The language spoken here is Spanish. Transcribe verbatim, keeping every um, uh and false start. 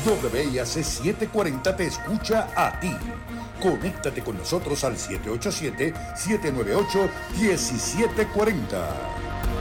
W I A C setecientos cuarenta te escucha a ti. Conéctate con nosotros al siete ocho siete, siete nueve ocho, uno siete cuatro cero.